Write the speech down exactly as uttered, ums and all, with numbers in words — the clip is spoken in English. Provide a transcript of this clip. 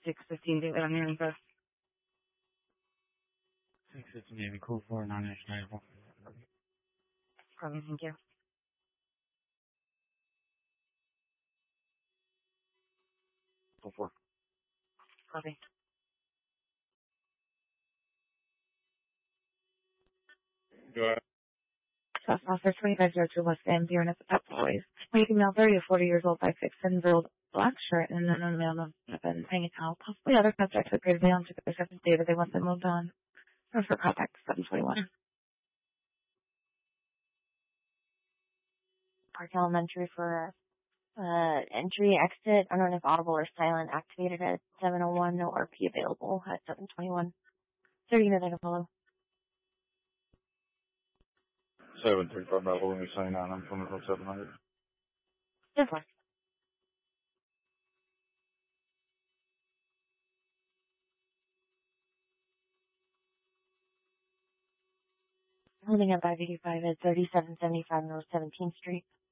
six fifteen David on your info. six fifteen David, code four, non-inch ninety-four. Copy, thank you. Code four. Copy. Go ahead. South Officer twenty-five oh two West Van Buren at the Pep Boys. White female, thirty to forty years old, five six, seven year old, black shirt, and an unknown male have been hanging out. Possibly other subjects with greater down to their second data. They want them moved on. Or for contact seven twenty-one. Park Elementary for uh, entry, exit, I don't know if audible or silent, activated at seven oh one, no R P available at seven twenty-one. thirty minutes I can follow. seven thirty-five Bravo, when you're saying nine, I'm coming from seven hundred. This one. Holding up five eighty-five at thirty-seven seventy-five North seventeenth Street.